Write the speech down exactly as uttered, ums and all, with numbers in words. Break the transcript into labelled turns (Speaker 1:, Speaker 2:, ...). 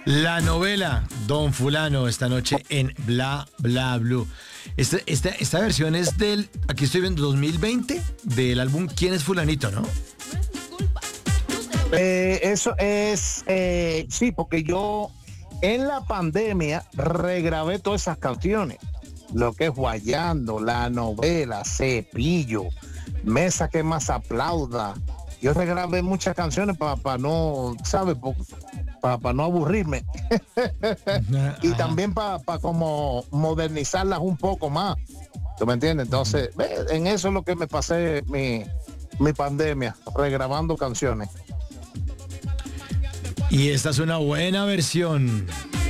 Speaker 1: La novela Don Fulano esta noche en Bla Bla Blue. Esta, esta, esta versión es del, aquí estoy viendo, dos mil veinte, del álbum ¿Quién es Fulanito?, ¿no?
Speaker 2: Eh, eso es, eh, sí, porque yo en la pandemia regrabé todas esas canciones. Lo que es Guayando, la novela, Cepillo, Mesa que más aplauda. Yo regrabé muchas canciones para pa no, ¿sabes? Para pa no aburrirme. Y también para pa como modernizarlas un poco más. ¿Tú me entiendes? Entonces, en eso es lo que me pasé mi, mi pandemia, regrabando canciones.
Speaker 1: Y esta es una buena versión